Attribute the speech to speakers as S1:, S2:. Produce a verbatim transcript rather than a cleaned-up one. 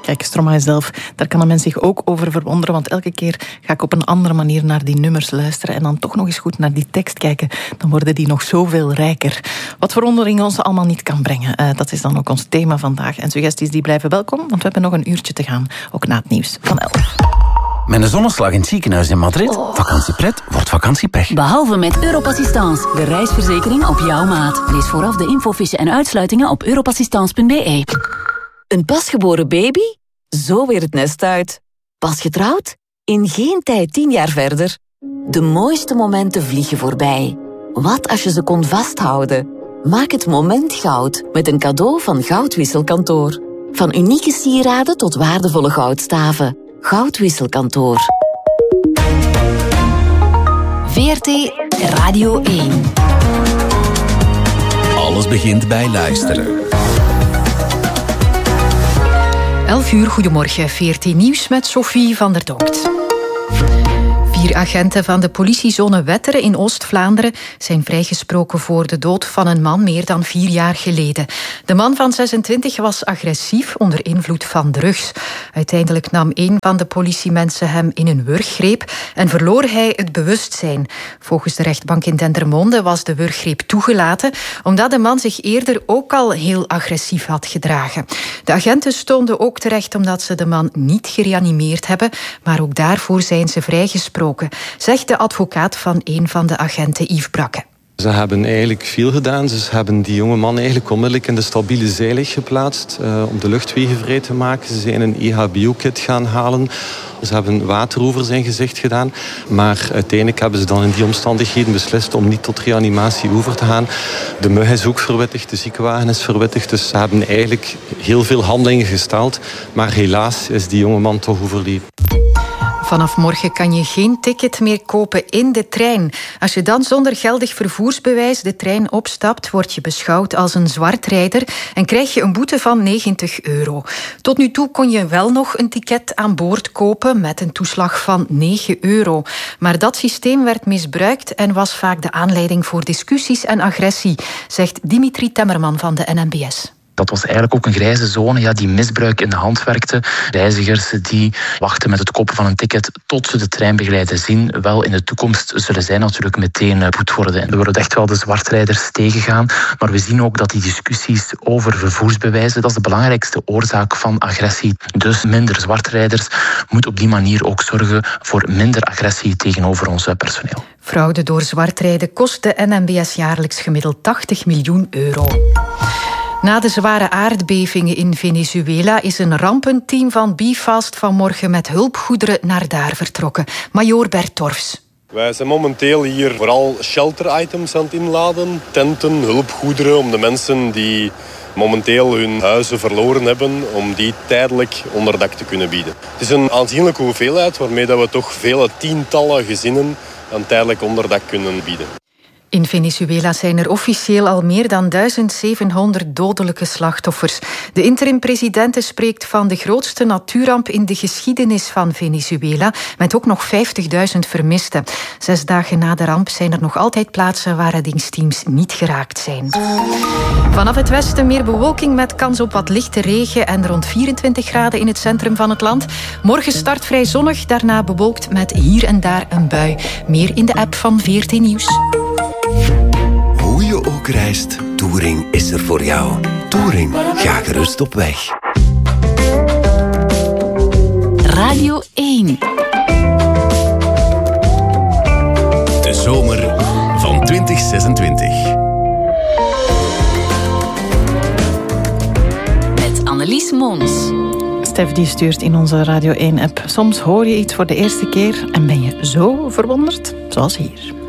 S1: Kijk, Stromae zelf, daar kan een mens zich ook over verwonderen, want elke keer ga ik op een andere manier naar die nummers luisteren en dan toch nog eens goed naar die tekst kijken. Dan worden die nog zoveel rijker. Wat verwondering ons allemaal niet kan brengen. Uh, dat is dan ook ons thema vandaag. En suggesties die blijven welkom, want we hebben nog een uurtje te gaan. Ook na het nieuws van elf.
S2: Met een zonneslag in het ziekenhuis in Madrid. Oh. Vakantiepret wordt vakantiepech.
S3: Behalve met Europassistance, de reisverzekering op jouw maat. Lees vooraf de infofiche en uitsluitingen op europassistance punt b e. Een pasgeboren baby? Zo weer het nest uit. Pas getrouwd? In geen tijd tien jaar verder. De mooiste momenten vliegen voorbij. Wat als je ze kon vasthouden? Maak het moment goud met een cadeau van Goudwisselkantoor. Van unieke sieraden tot waardevolle goudstaven. Goudwisselkantoor. V R T Radio één.
S4: Alles begint bij luisteren.
S5: elf uur, goedemorgen. V R T Nieuws met Sophie van der Donkt. Vier agenten van de politiezone Wetteren in Oost-Vlaanderen zijn vrijgesproken voor de dood van een man meer dan vier jaar geleden. De man van zesentwintig was agressief onder invloed van drugs. Uiteindelijk nam een van de politiemensen hem in een wurggreep en verloor hij het bewustzijn. Volgens de rechtbank in Dendermonde was de wurggreep toegelaten omdat de man zich eerder ook al heel agressief had gedragen. De agenten stonden ook terecht omdat ze de man niet gereanimeerd hebben, maar ook daarvoor zijn ze vrijgesproken, zegt de advocaat van een van de agenten, Yves Brakke.
S6: Ze hebben eigenlijk veel gedaan. Ze hebben die jonge man eigenlijk onmiddellijk in de stabiele zijlig geplaatst uh, om de luchtwegen vrij te maken. Ze zijn een E H B O-kit gaan halen. Ze hebben water over zijn gezicht gedaan. Maar uiteindelijk hebben ze dan in die omstandigheden beslist om niet tot reanimatie over te gaan. De mug is ook verwittigd, de ziekenwagen is verwittigd. Dus ze hebben eigenlijk heel veel handelingen gesteld. Maar helaas is die jonge man toch overleden.
S5: Vanaf morgen kan je geen ticket meer kopen in de trein. Als je dan zonder geldig vervoersbewijs de trein opstapt, word je beschouwd als een zwartrijder en krijg je een boete van negentig euro. Tot nu toe kon je wel nog een ticket aan boord kopen met een toeslag van negen euro. Maar dat systeem werd misbruikt en was vaak de aanleiding voor discussies en agressie, zegt Dimitri Temmerman van de N M B S.
S7: Dat was eigenlijk ook een grijze zone ja, die misbruik in de hand werkte. Reizigers die wachten met het kopen van een ticket tot ze de treinbegeleider zien, wel in de toekomst zullen zij natuurlijk meteen boet worden. Er worden echt wel de zwartrijders tegengaan, maar we zien ook dat die discussies over vervoersbewijzen, dat is de belangrijkste oorzaak van agressie. Dus minder zwartrijders moet op die manier ook zorgen voor minder agressie tegenover ons personeel.
S5: Fraude door zwartrijden kost de N M B S jaarlijks gemiddeld tachtig miljoen euro. Na de zware aardbevingen in Venezuela is een rampenteam van BeFast vanmorgen met hulpgoederen naar daar vertrokken. Major Bert Torfs.
S8: Wij zijn momenteel hier vooral shelter-items aan het inladen. Tenten, hulpgoederen om de mensen die momenteel hun huizen verloren hebben, om die tijdelijk onderdak te kunnen bieden. Het is een aanzienlijke hoeveelheid waarmee we toch vele tientallen gezinnen een tijdelijk onderdak kunnen bieden.
S5: In Venezuela zijn er officieel al meer dan duizend zevenhonderd dodelijke slachtoffers. De interim-president spreekt van de grootste natuurramp in de geschiedenis van Venezuela, met ook nog vijftigduizend vermisten. Zes dagen na de ramp zijn er nog altijd plaatsen waar reddingsteams niet geraakt zijn. Vanaf het westen meer bewolking met kans op wat lichte regen en rond vierentwintig graden in het centrum van het land. Morgen start vrij zonnig, daarna bewolkt met hier en daar een bui. Meer in de app van V R T Nieuws.
S4: Hoe je ook reist, Touring is er voor jou. Touring, ga gerust op weg.
S3: Radio één.
S4: De zomer van twintig zesentwintig.
S3: Met Annelies Mons.
S1: Stef die stuurt in onze Radio één-app. Soms hoor je iets voor de eerste keer en ben je zo verwonderd, zoals hier.